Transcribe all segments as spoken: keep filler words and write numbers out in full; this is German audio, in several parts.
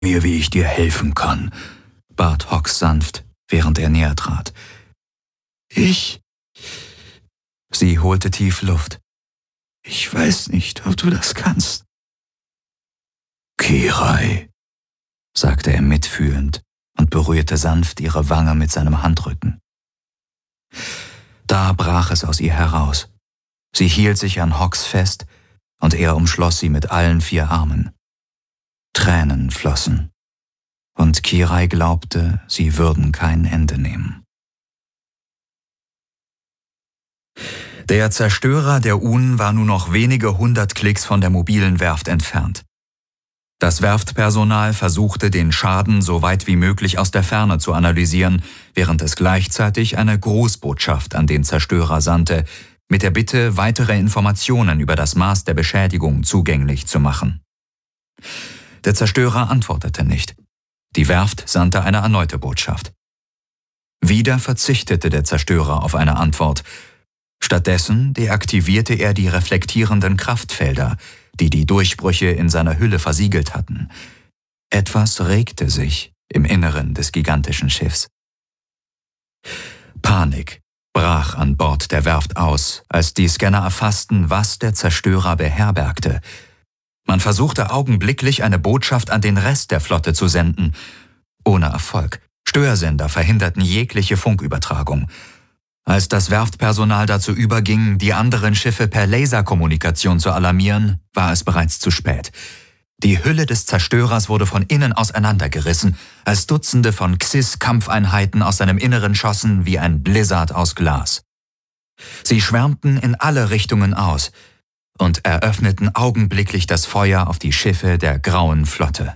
mir, wie ich dir helfen kann«, bat Hawks sanft, während er näher trat. Ich... Sie holte tief Luft. Ich weiß nicht, ob du das kannst. »Kirai«, sagte er mitfühlend und berührte sanft ihre Wange mit seinem Handrücken. Da brach es aus ihr heraus. Sie hielt sich an Hawks fest und er umschloss sie mit allen vier Armen. Tränen flossen und Kirai glaubte, sie würden kein Ende nehmen. Der Zerstörer der Un war nur noch wenige hundert Klicks von der mobilen Werft entfernt. Das Werftpersonal versuchte, den Schaden so weit wie möglich aus der Ferne zu analysieren, während es gleichzeitig eine Grußbotschaft an den Zerstörer sandte, mit der Bitte, weitere Informationen über das Maß der Beschädigung zugänglich zu machen. Der Zerstörer antwortete nicht. Die Werft sandte eine erneute Botschaft. Wieder verzichtete der Zerstörer auf eine Antwort. Stattdessen deaktivierte er die reflektierenden Kraftfelder, die die Durchbrüche in seiner Hülle versiegelt hatten. Etwas regte sich im Inneren des gigantischen Schiffs. Panik brach an Bord der Werft aus, als die Scanner erfassten, was der Zerstörer beherbergte. Man versuchte augenblicklich, eine Botschaft an den Rest der Flotte zu senden. Ohne Erfolg. Störsender verhinderten jegliche Funkübertragung. Als das Werftpersonal dazu überging, die anderen Schiffe per Laserkommunikation zu alarmieren, war es bereits zu spät. Die Hülle des Zerstörers wurde von innen auseinandergerissen, als Dutzende von Xys-Kampfeinheiten aus seinem Inneren schossen wie ein Blizzard aus Glas. Sie schwärmten in alle Richtungen aus und eröffneten augenblicklich das Feuer auf die Schiffe der Grauen Flotte.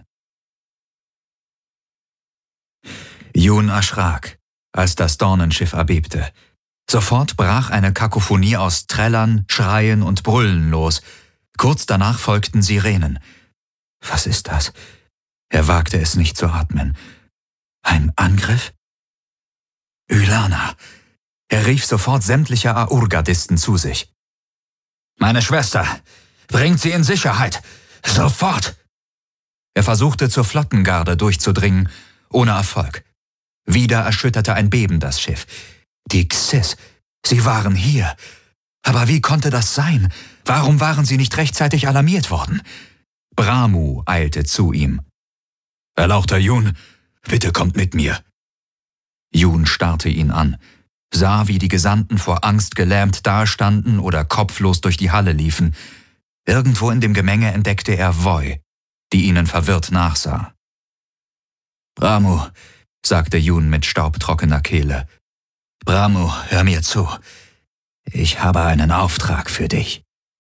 Jun erschrak, als das Dornenschiff erbebte. Sofort brach eine Kakophonie aus Trällern, Schreien und Brüllen los. Kurz danach folgten Sirenen. Was ist das? Er wagte es nicht zu atmen. Ein Angriff? Ylana. Er rief sofort sämtliche Aur-Gardisten zu sich. »Meine Schwester, bringt sie in Sicherheit! Sofort!« Er versuchte zur Flottengarde durchzudringen, ohne Erfolg. Wieder erschütterte ein Beben das Schiff. Die Xys, sie waren hier. Aber wie konnte das sein? Warum waren sie nicht rechtzeitig alarmiert worden? Bramu eilte zu ihm. »Erlauchter Jun, bitte kommt mit mir.« Jun starrte ihn an, sah, wie die Gesandten vor Angst gelähmt dastanden oder kopflos durch die Halle liefen. Irgendwo in dem Gemenge entdeckte er Voi, die ihnen verwirrt nachsah. »Bramu«, sagte Jun mit staubtrockener Kehle. »Bramu, hör mir zu. Ich habe einen Auftrag für dich.«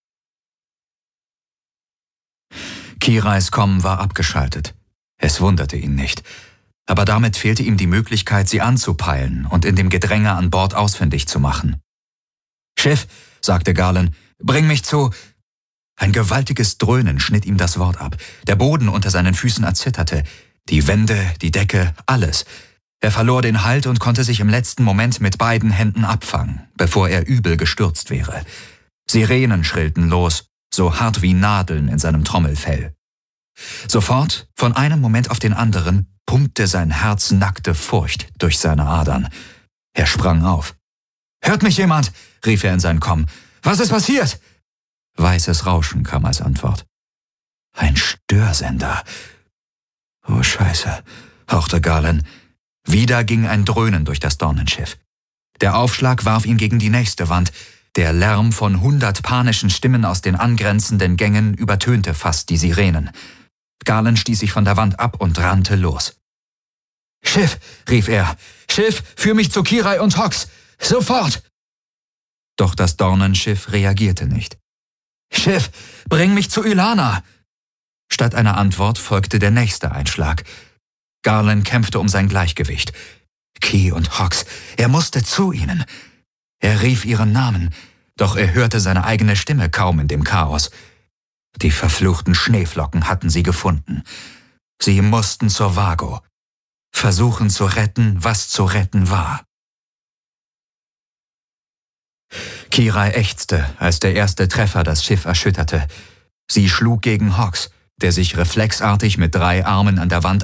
Kirais Comm war abgeschaltet. Es wunderte ihn nicht. Aber damit fehlte ihm die Möglichkeit, sie anzupeilen und in dem Gedränge an Bord ausfindig zu machen. »Schiff«, sagte Garland, »bring mich zu...« Ein gewaltiges Dröhnen schnitt ihm das Wort ab. Der Boden unter seinen Füßen erzitterte. Die Wände, die Decke, alles. Er verlor den Halt und konnte sich im letzten Moment mit beiden Händen abfangen, bevor er übel gestürzt wäre. Sirenen schrillten los, so hart wie Nadeln in seinem Trommelfell. Sofort, von einem Moment auf den anderen, pumpte sein Herz nackte Furcht durch seine Adern. Er sprang auf. »Hört mich jemand?« rief er in sein Comm. »Was ist passiert?« Weißes Rauschen kam als Antwort. »Ein Störsender.« »Oh Scheiße«, hauchte Garland. Wieder ging ein Dröhnen durch das Dornenschiff. Der Aufschlag warf ihn gegen die nächste Wand. Der Lärm von hundert panischen Stimmen aus den angrenzenden Gängen übertönte fast die Sirenen. Garland stieß sich von der Wand ab und rannte los. »Schiff«, rief er, »Schiff, führ mich zu Kirai und Hawks! Sofort!« Doch das Dornenschiff reagierte nicht. »Schiff, bring mich zu Ylana!« Statt einer Antwort folgte der nächste Einschlag. Garland kämpfte um sein Gleichgewicht. Ki und Hawks, er musste zu ihnen. Er rief ihren Namen, doch er hörte seine eigene Stimme kaum in dem Chaos. Die verfluchten Schneeflocken hatten sie gefunden. Sie mussten zur Vago. Versuchen zu retten, was zu retten war. Kirai ächzte, als der erste Treffer das Schiff erschütterte. Sie schlug gegen Hawks, der sich reflexartig mit drei Armen an der Wand